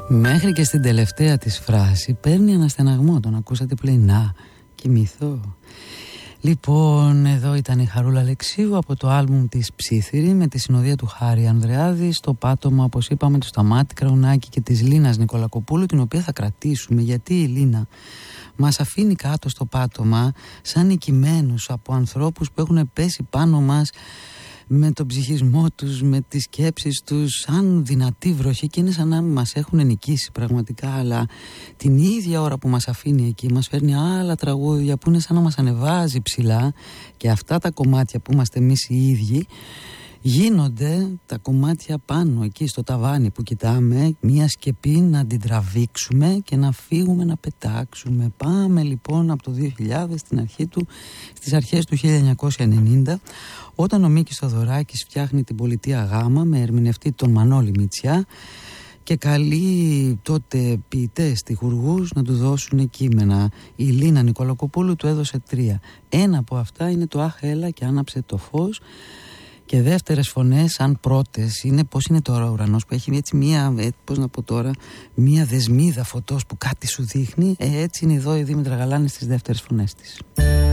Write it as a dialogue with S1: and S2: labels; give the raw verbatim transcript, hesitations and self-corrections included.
S1: Μέχρι και στην τελευταία της φράση παίρνει αναστεναγμό. Τον ακούσατε που λέει να κοιμηθώ. Λοιπόν, εδώ ήταν η Χαρούλα Αλεξίου από το άλμπουμ της Ψήθυρη με τη συνοδεία του Χάρη Ανδρεάδη, στο πάτωμα, όπως είπαμε, του Σταμάτη Κραουνάκη και της Λίνας Νικολακοπούλου, την οποία θα κρατήσουμε γιατί η Λίνα μας αφήνει κάτω στο πάτωμα σαν νικημένους από ανθρώπους που έχουν πέσει πάνω μας με τον ψυχισμό τους, με τις σκέψεις τους, σαν δυνατή βροχή, και είναι σαν να μας έχουν νικήσει πραγματικά. Αλλά την ίδια ώρα που μας αφήνει εκεί μας φέρνει άλλα τραγούδια που είναι σαν να μας ανεβάζει ψηλά, και αυτά τα κομμάτια που είμαστε εμείς οι ίδιοι γίνονται τα κομμάτια πάνω εκεί στο ταβάνι που κοιτάμε, μια σκεπή να την τραβήξουμε και να φύγουμε να πετάξουμε. Πάμε λοιπόν από το δύο χιλιάδες στην αρχή του, στις αρχές του χίλια εννιακόσια ενενήντα, όταν ο Μίκης Θοδωράκης φτιάχνει την Πολιτεία Γάμα με ερμηνευτή τον Μανώλη Μητσιά και καλεί τότε ποιητές, στιχουργούς να του δώσουν κείμενα. Η Λίνα Νικολακοπούλου του έδωσε τρία. Ένα από αυτά είναι το «Αχ, έλα και άναψε το φως». Και δεύτερες φωνές, σαν πρώτες, είναι πώς είναι τώρα ο ουρανός, που έχει έτσι μία, πώς να πω τώρα, μία δεσμίδα φωτός που κάτι σου δείχνει. Ε, έτσι είναι εδώ η Δήμητρα Γαλάνη στις δεύτερες φωνές της.